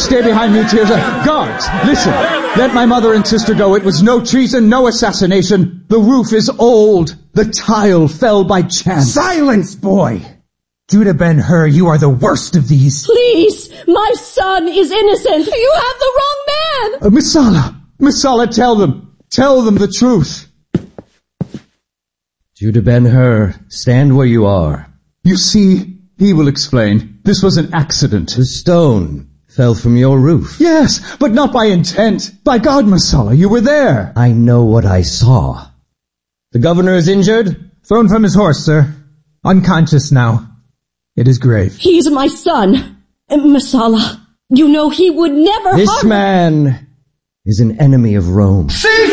Stay behind me, Tirza. Guards, listen. Let my mother and sister go. It was no treason, no assassination. The roof is old. The tile fell by chance. Silence, boy! Judah Ben-Hur, you are the worst of these. Please, my son is innocent. You have the wrong man. Messala, tell them the truth. Judah Ben-Hur, stand where you are. You see, he will explain. This was an accident. The stone fell from your roof. Yes, but not by intent. By God, Messala, you were there. I know what I saw. The governor is injured? Thrown from his horse, sir. Unconscious now. It is grave. He's my son. Messala, you know he would never This harm... man is an enemy of Rome.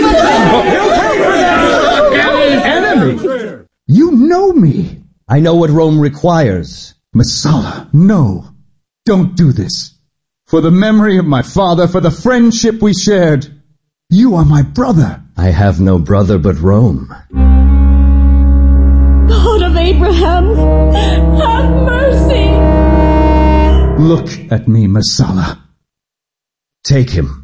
Enemy? You know me. I know what Rome requires. Messala, no. Don't do this. For the memory of my father, for the friendship we shared. You are my brother. I have no brother but Rome. God of Abraham, have mercy. Look at me, Messala. Take him.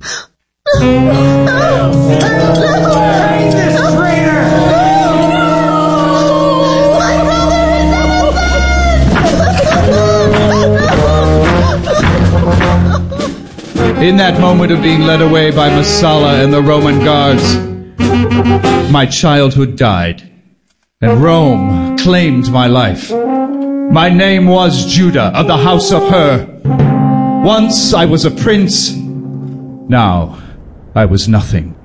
In that moment of being led away by Messala and the Roman guards, my childhood died, and Rome claimed my life. My name was Judah of the house of Hur. Once I was a prince, now I was nothing.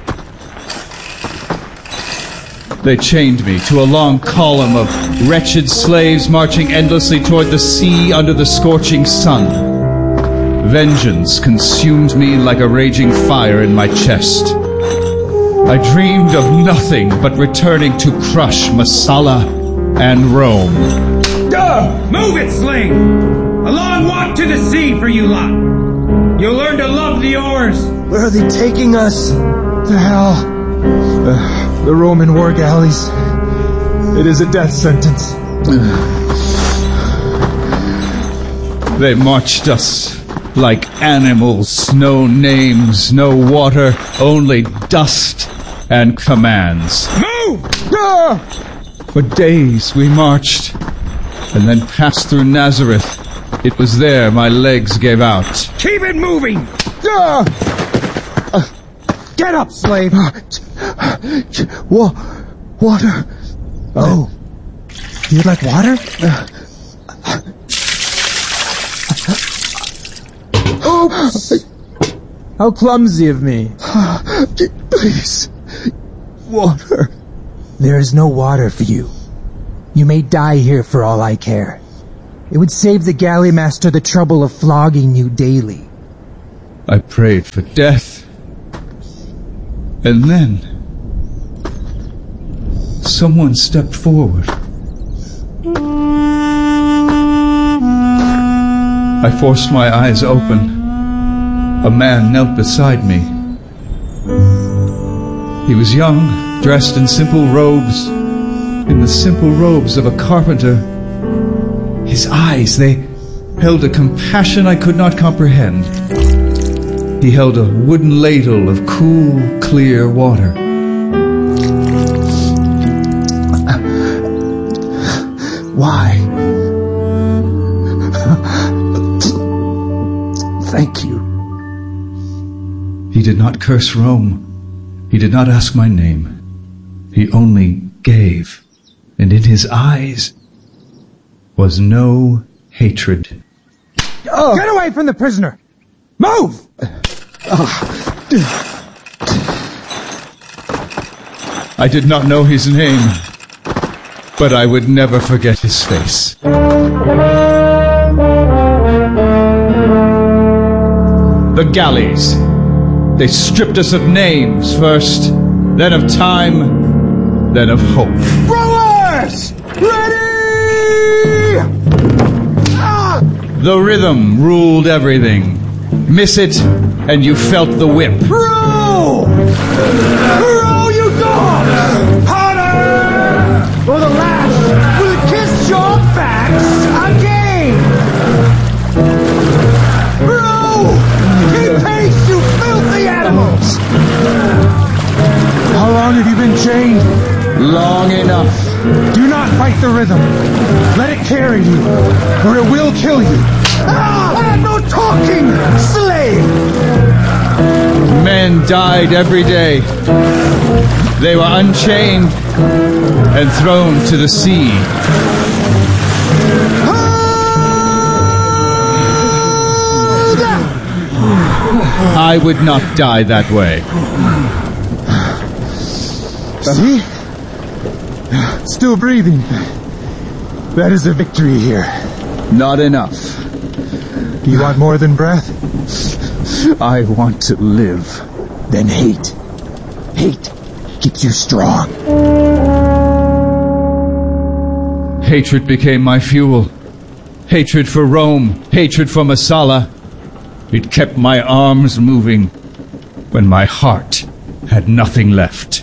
They chained me to a long column of wretched slaves marching endlessly toward the sea under the scorching sun. Vengeance consumed me like a raging fire in my chest. I dreamed of nothing but returning to crush Messala and Rome. Move it, sling! A long walk to the sea for you lot. You'll learn to love the oars. Where are they taking us? To hell. The Roman war galleys. It is a death sentence. They marched us like animals, no names, no water, only dust and commands. Move! For days we marched, and then passed through Nazareth. It was there my legs gave out. Keep it moving! Get up, slave! Water. Oh. You'd like water? Oops! How clumsy of me. Please. Water. There is no water for you. You may die here for all I care. It would save the galley master the trouble of flogging you daily. I prayed for death. And then someone stepped forward. I forced my eyes open. A man knelt beside me. He was young, dressed in simple robes, in the simple robes of a carpenter. His eyes, they held a compassion I could not comprehend. He held a wooden ladle of cool, clear water. Why? Thank you. He did not curse Rome. He did not ask my name. He only gave. And in his eyes was no hatred. Get away from the prisoner! Move! I did not know his name, but I would never forget his face. The galleys. They stripped us of names first, then of time, then of hope. Rowers! Ready! The rhythm ruled everything. Miss it, and you felt the whip. Row! Row, you dogs! Harder! For the lash will kiss your backs again! Row! not fight the rhythm. Let it carry you, or it will kill you. No talking, slave! Men died every day. They were unchained and thrown to the sea. I would not die that way. See? Still breathing. That is a victory here. Not enough. You want more than breath? I want to live. Then hate. Hate keeps you strong. Hatred became my fuel. Hatred for Rome. Hatred for Messala. It kept my arms moving when my heart had nothing left.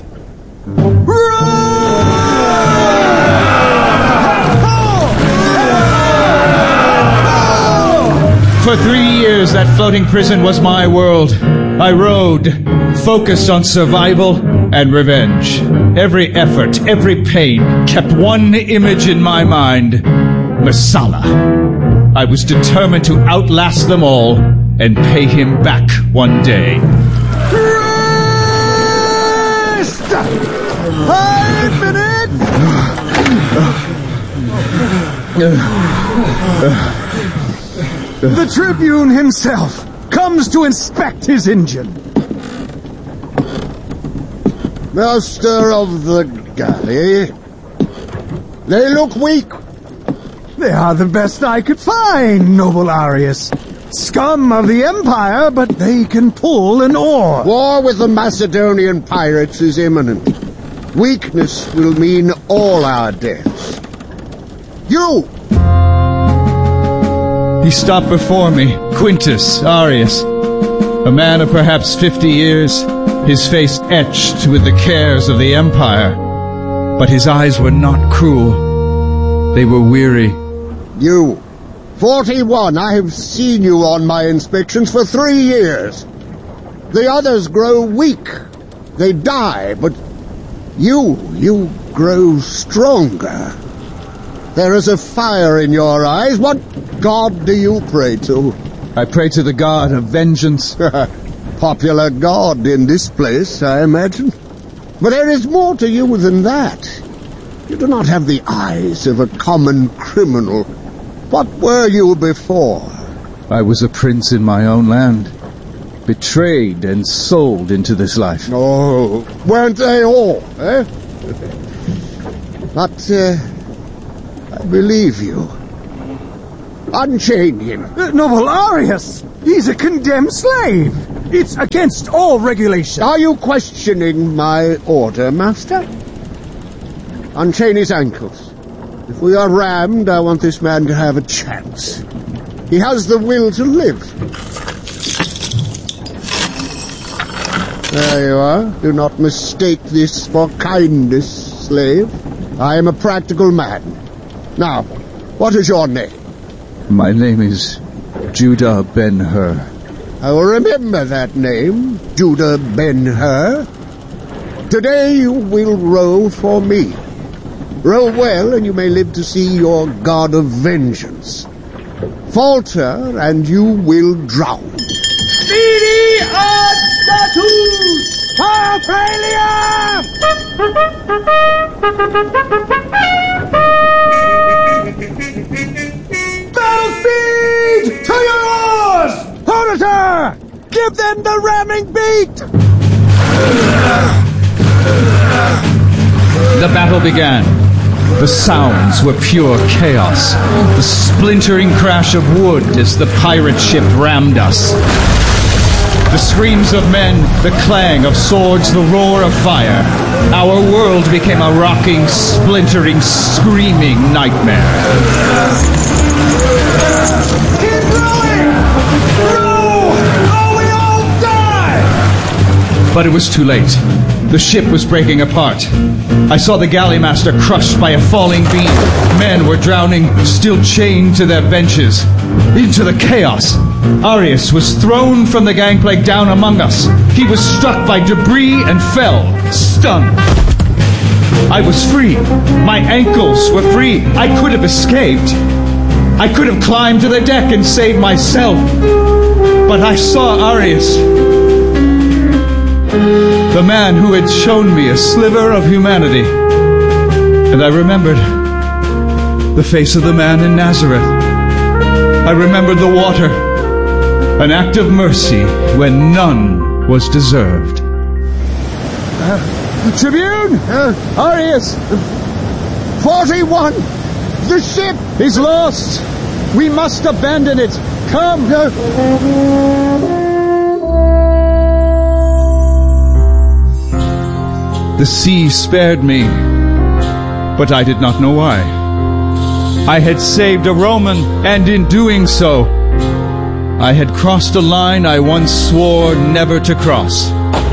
For 3 years, that floating prison was my world. I rode, focused on survival and revenge. Every effort, every pain kept one image in my mind: Messala. I was determined to outlast them all and pay him back one day. Rest! 5 minutes! The Tribune himself comes to inspect his engine. Master of the galley, they look weak. They are the best I could find, noble Arius. Scum of the Empire, but they can pull an oar. War with the Macedonian pirates is imminent. Weakness will mean all our deaths. You! He stopped before me, Quintus Arius, a man of perhaps 50 years, his face etched with the cares of the Empire. But his eyes were not cruel. They were weary. You! 41, I have seen you on my inspections for 3 years. The others grow weak. They die, but you grow stronger. There is a fire in your eyes. What god do you pray to? I pray to the god of vengeance. Popular god in this place, I imagine. But there is more to you than that. You do not have the eyes of a common criminal. What were you before? I was a prince in my own land, betrayed and sold into this life. Oh, weren't they all, eh? But, I believe you. Unchain him. Noble Arius! He's a condemned slave! It's against all regulation. Are you questioning my order, Master? Unchain his ankles. If we are rammed, I want this man to have a chance. He has the will to live. There you are. Do not mistake this for kindness, slave. I am a practical man. Now, what is your name? My name is Judah Ben-Hur. I will remember that name, Judah Ben-Hur. Today you will row for me. Row well, and you may live to see your god of vengeance. Falter, and you will drown. Speedy ad status! Battle speed! To your oars! Auditor! Give them the ramming beat! The battle began. The sounds were pure chaos. The splintering crash of wood as the pirate ship rammed us. The screams of men, the clang of swords, the roar of fire. Our world became a rocking, splintering, screaming nightmare. Keep rowing! Row! Or we all die! But it was too late. The ship was breaking apart. I saw the galley master crushed by a falling beam. Men were drowning, still chained to their benches. Into the chaos, Arius was thrown from the gangplank down among us. He was struck by debris and fell, stunned. I was free. My ankles were free. I could have escaped. I could have climbed to the deck and saved myself. But I saw Arius, the man who had shown me a sliver of humanity. And I remembered the face of the man in Nazareth. I remembered the water, an act of mercy when none was deserved. Tribune! Arius! 41! The ship! He's lost! We must abandon it! Come! The sea spared me, but I did not know why. I had saved a Roman, and in doing so, I had crossed a line I once swore never to cross.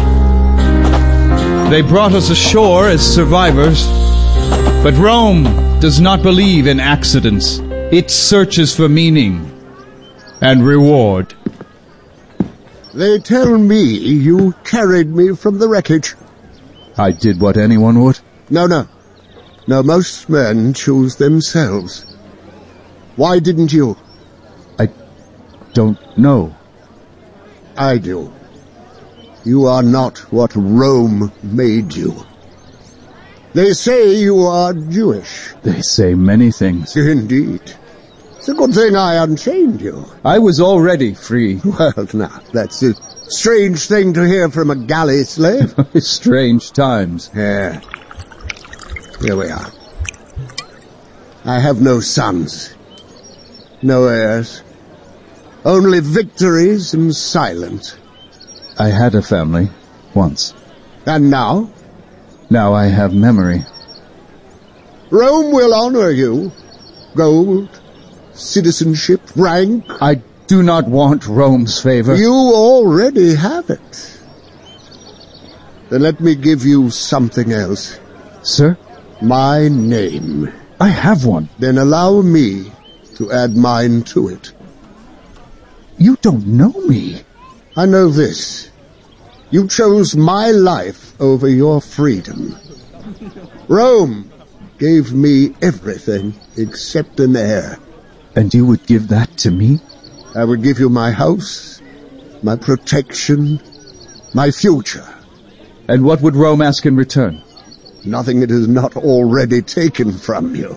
They brought us ashore as survivors, but Rome does not believe in accidents. It searches for meaning and reward. They tell me you carried me from the wreckage. I did what anyone would. No, most men choose themselves. Why didn't you? I don't know. I do. You are not what Rome made you. They say you are Jewish. They say many things. Indeed. It's a good thing I unchained you. I was already free. Well, now, that's a strange thing to hear from a galley slave. Strange times. Yeah. Here we are. I have no sons. No heirs. Only victories and silence. I had a family, once. And now? Now I have memory. Rome will honor you. Gold, citizenship, rank. I do not want Rome's favor. You already have it. Then let me give you something else. Sir? My name. I have one. Then allow me to add mine to it. You don't know me. I know this. You chose my life over your freedom. Rome gave me everything except an heir. And you would give that to me? I would give you my house, my protection, my future. And what would Rome ask in return? Nothing it has not already taken from you.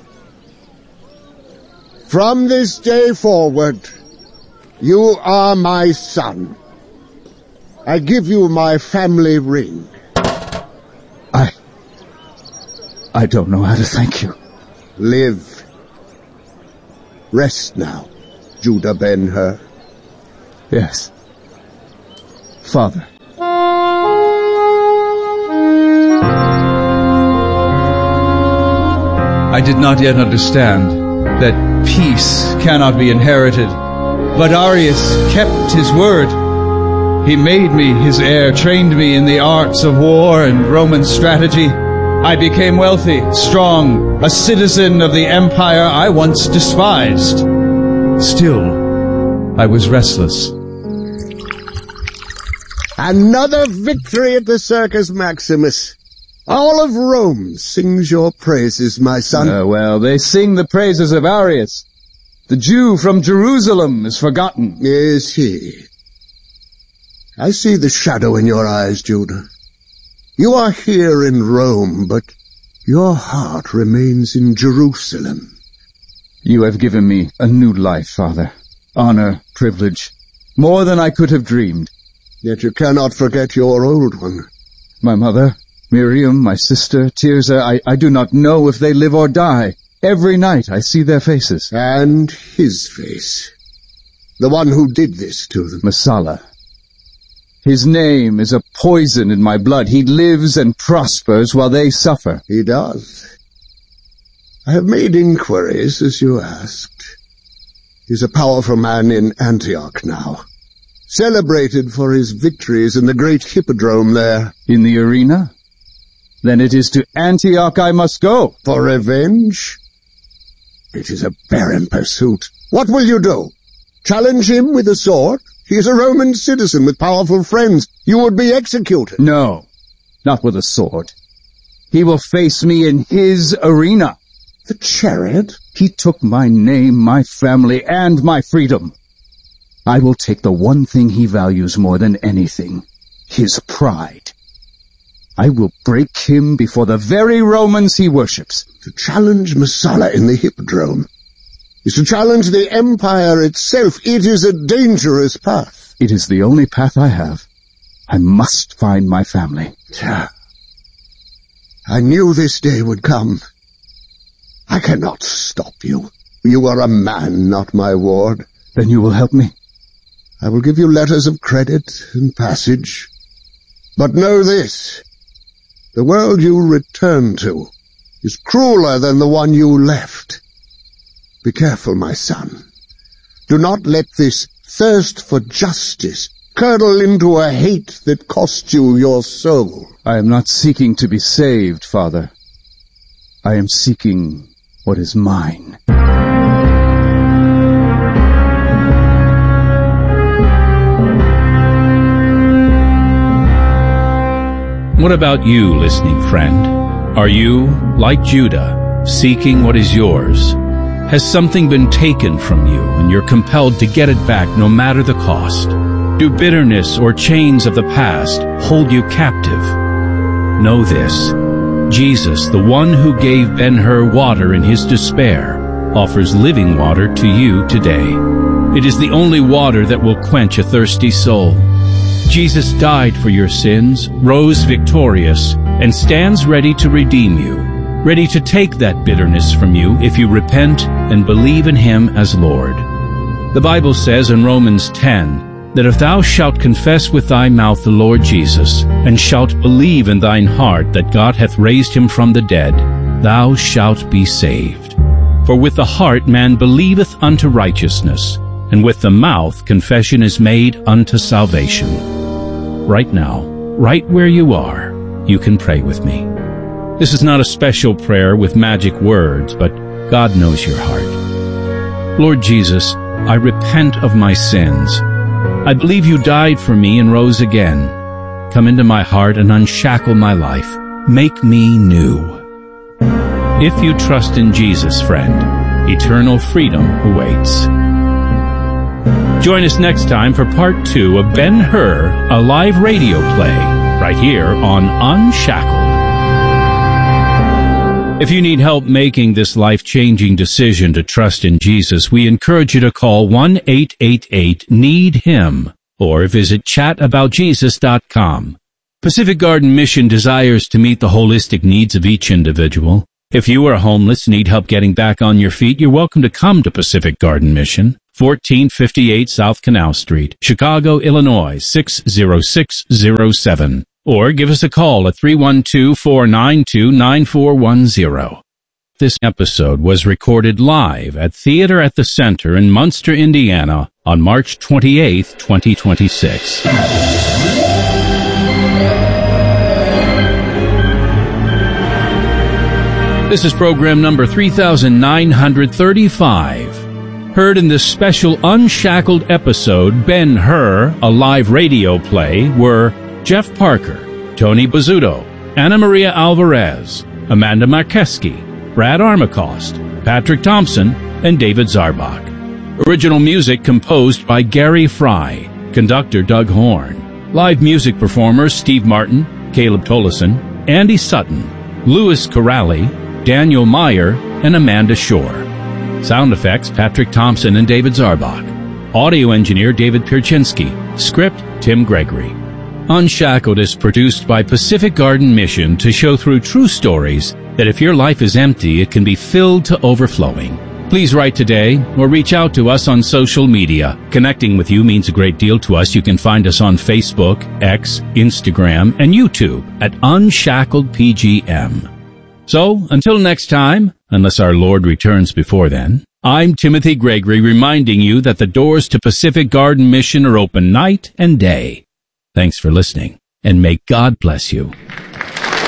From this day forward, you are my son. I give you my family ring. I don't know how to thank you. Live. Rest now, Judah Ben-Hur. Yes. Father. I did not yet understand that peace cannot be inherited, but Arius kept his word. He made me his heir, trained me in the arts of war and Roman strategy. I became wealthy, strong, a citizen of the empire I once despised. Still, I was restless. Another victory at the Circus Maximus. All of Rome sings your praises, my son. Well, they sing the praises of Arius. The Jew from Jerusalem is forgotten. Is he? I see the shadow in your eyes, Judah. You are here in Rome, but your heart remains in Jerusalem. You have given me a new life, Father. Honor, privilege, more than I could have dreamed. Yet you cannot forget your old one. My mother, Miriam, my sister, Tirzah, I do not know if they live or die. Every night I see their faces. And his face. The one who did this to them. Messala. His name is a poison in my blood. He lives and prospers while they suffer. He does. I have made inquiries, as you asked. He's a powerful man in Antioch now, celebrated for his victories in the great hippodrome there. In the arena? Then it is to Antioch I must go. For revenge? It is a barren pursuit. What will you do? Challenge him with a sword? He is a Roman citizen with powerful friends. You would be executed. No, not with a sword. He will face me in his arena. The chariot? He took my name, my family, and my freedom. I will take the one thing he values more than anything, his pride. I will break him before the very Romans he worships. To challenge Messala in the Hippodrome is to challenge the Empire itself. It is a dangerous path. It is the only path I have. I must find my family. I knew this day would come. I cannot stop you. You are a man, not my ward. Then you will help me? I will give you letters of credit and passage. But know this. The world you return to is crueler than the one you left. Be careful, my son. Do not let this thirst for justice curdle into a hate that costs you your soul. I am not seeking to be saved, Father. I am seeking what is mine. What about you, listening friend? Are you, like Judah, seeking what is yours? Has something been taken from you and you're compelled to get it back no matter the cost? Do bitterness or chains of the past hold you captive? Know this. Jesus, the one who gave Ben-Hur water in his despair, offers living water to you today. It is the only water that will quench a thirsty soul. Jesus died for your sins, rose victorious, and stands ready to redeem you, ready to take that bitterness from you if you repent and believe in him as Lord. The Bible says in Romans 10 that if thou shalt confess with thy mouth the Lord Jesus, and shalt believe in thine heart that God hath raised him from the dead, thou shalt be saved. For with the heart man believeth unto righteousness, and with the mouth confession is made unto salvation. Right now, right where you are, you can pray with me. This is not a special prayer with magic words, but God knows your heart. Lord Jesus, I repent of my sins. I believe you died for me and rose again. Come into my heart and unshackle my life. Make me new. If you trust in Jesus, friend, eternal freedom awaits. Join us next time for part 2 of Ben-Hur, a live radio play, right here on Unshackled. If you need help making this life-changing decision to trust in Jesus, we encourage you to call 1-888-NEED-HIM or visit chataboutjesus.com. Pacific Garden Mission desires to meet the holistic needs of each individual. If you are homeless, need help getting back on your feet, you're welcome to come to Pacific Garden Mission, 1458 South Canal Street, Chicago, Illinois, 60607. Or give us a call at 312-492-9410. This episode was recorded live at Theater at the Center in Munster, Indiana on March 28, 2026. This is program number 3935. Heard in this special Unshackled episode, Ben-Hur, a live radio play, were Jeff Parker, Tony Bizzuto, Anna Maria Alvarez, Amanda Markeski, Brad Armacost, Patrick Thompson, and David Zarbach. Original music composed by Gary Fry, conductor Doug Horn. Live music performers Steve Martin, Caleb Tollison, Andy Sutton, Louis Corrali, Daniel Meyer, and Amanda Shore. Sound effects Patrick Thompson and David Zarbach. Audio engineer David Pierczynski. Script Tim Gregory. Unshackled is produced by Pacific Garden Mission to show through true stories that if your life is empty, it can be filled to overflowing. Please write today or reach out to us on social media. Connecting with you means a great deal to us. You can find us on Facebook, X, Instagram, and YouTube at Unshackled PGM. So, until next time, unless our Lord returns before then, I'm Timothy Gregory reminding you that the doors to Pacific Garden Mission are open night and day. Thanks for listening, and may God bless you.